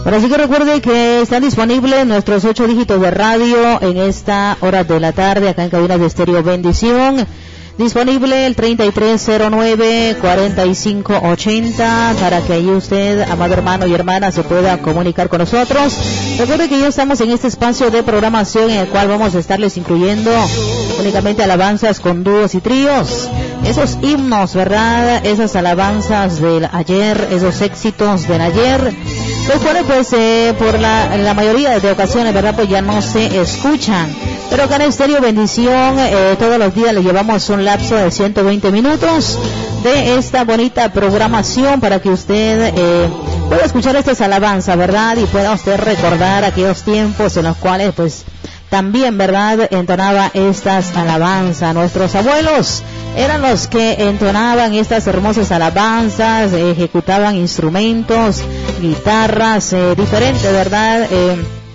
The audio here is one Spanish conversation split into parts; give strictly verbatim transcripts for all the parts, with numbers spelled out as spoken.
Pero así que recuerde que están disponibles nuestros ocho dígitos de radio en esta hora de la tarde, acá en Cabinas de Estéreo Bendición. Disponible el treinta y tres cero nueve, cuarenta y cinco ochenta para que ahí usted, amado hermano y hermana, se pueda comunicar con nosotros. Recuerde que ya estamos en este espacio de programación en el cual vamos a estarles incluyendo únicamente alabanzas con dúos y tríos. Esos himnos, ¿verdad? Esas alabanzas del ayer, esos éxitos del ayer. Los cuales pues eh, por la, la mayoría de ocasiones, ¿verdad? Pues ya no se escuchan. Pero acá en Estéreo Bendición, eh, todos los días le llevamos un lapso de ciento veinte minutos de esta bonita programación para que usted eh, pueda escuchar estas alabanzas, ¿verdad? Y pueda usted recordar aquellos tiempos en los cuales pues también, ¿verdad?, entonaba estas alabanzas. Nuestros abuelos eran los que entonaban estas hermosas alabanzas, eh, ejecutaban instrumentos, guitarras, eh, diferentes, ¿verdad?, eh,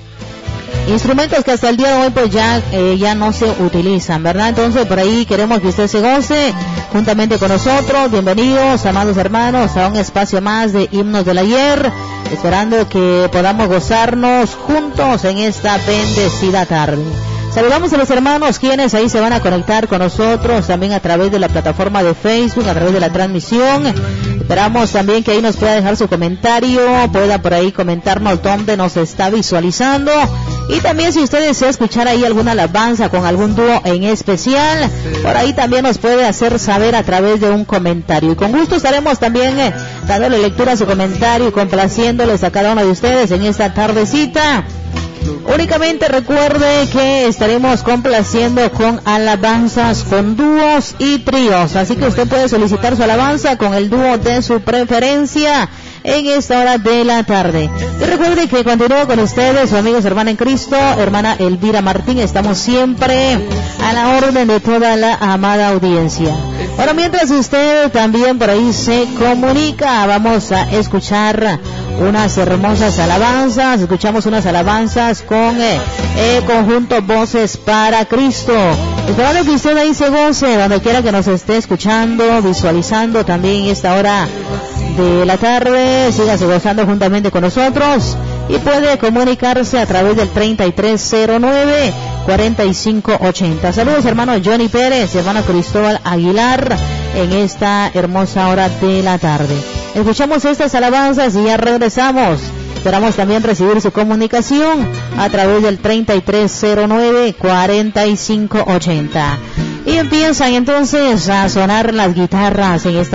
instrumentos que hasta el día de hoy pues ya eh, ya no se utilizan, ¿verdad? Entonces por ahí queremos que usted se goce juntamente con nosotros. Bienvenidos, amados hermanos, a un espacio más de Himnos del Ayer, esperando que podamos gozarnos juntos en esta bendecida tarde. Saludamos a los hermanos quienes ahí se van a conectar con nosotros también a través de la plataforma de Facebook, a través de la transmisión. Esperamos también que ahí nos pueda dejar su comentario, pueda por ahí comentarnos dónde nos está visualizando. Y también si usted desea escuchar ahí alguna alabanza con algún dúo en especial, por ahí también nos puede hacer saber a través de un comentario. Y con gusto estaremos también eh, dándole lectura a su comentario y complaciéndoles a cada uno de ustedes en esta tardecita. Únicamente recuerde que estaremos complaciendo con alabanzas con dúos y tríos, así que usted puede solicitar su alabanza con el dúo de su preferencia en esta hora de la tarde. Y recuerde que continúo con ustedes, sus amigos, hermana en Cristo, hermana Elvira Martín. Estamos siempre a la orden de toda la amada audiencia. Ahora, mientras usted también por ahí se comunica, vamos a escuchar unas hermosas alabanzas. Escuchamos unas alabanzas con eh, el conjunto Voces para Cristo. Esperando que usted ahí se goce, donde quiera que nos esté escuchando, visualizando también esta hora de la tarde. Sígase gozando juntamente con nosotros y puede comunicarse a través del treinta y tres cero nueve, cuarenta y cinco ochenta. Saludos, hermano Johnny Pérez y hermano Cristóbal Aguilar en esta hermosa hora de la tarde. Escuchamos estas alabanzas y ya regresamos. Esperamos también recibir su comunicación a través del treinta y tres cero nueve, cuarenta y cinco ochenta. Y empiezan entonces a sonar las guitarras en esta